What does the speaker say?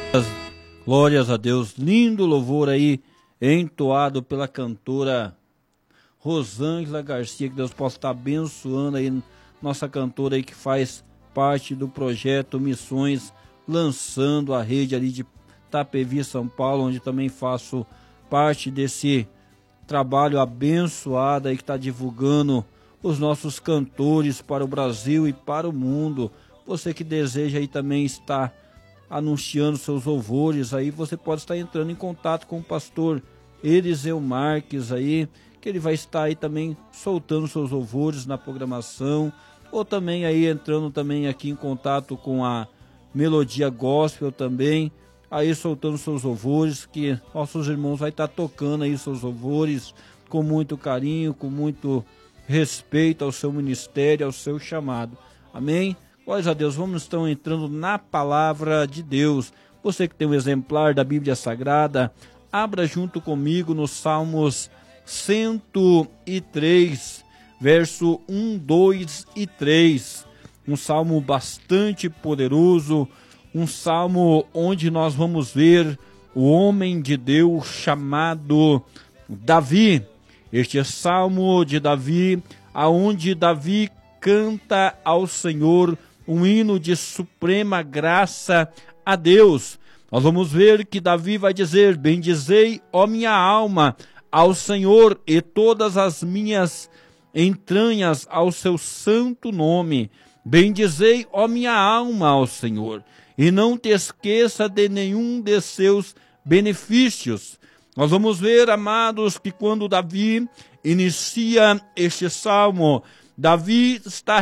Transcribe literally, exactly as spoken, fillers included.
Glórias a Deus, lindo louvor aí, entoado pela cantora Rosângela Garcia, que Deus possa estar abençoando aí, nossa cantora aí que faz parte do projeto Missões, lançando a rede ali de Itapevi, São Paulo, onde também faço parte desse trabalho abençoado aí que está divulgando os nossos cantores para o Brasil e para o mundo. Você que deseja aí também estar anunciando seus louvores aí, você pode estar entrando em contato com o pastor Eliseu Marques aí, que ele vai estar aí também soltando seus louvores na programação, ou também aí entrando também aqui em contato com a Melodia Gospel também, aí soltando seus louvores, que nossos irmãos vai estar tocando aí seus louvores com muito carinho, com muito respeito ao seu ministério, ao seu chamado. Amém? Glórias a Deus, vamos então entrando na palavra de Deus. Você que tem um exemplar da Bíblia Sagrada, abra junto comigo nos Salmos cento e três, verso um, dois e três. Um salmo bastante poderoso, um salmo onde nós vamos ver o homem de Deus chamado Davi. Este é salmo de Davi, aonde Davi canta ao Senhor um hino de suprema graça a Deus. Nós vamos ver que Davi vai dizer: bendizei, ó minha alma, ao Senhor, e todas as minhas entranhas ao seu santo nome. Bendizei, ó minha alma, ao Senhor, e não te esqueça de nenhum de seus benefícios. Nós vamos ver, amados, que quando Davi inicia este salmo, Davi está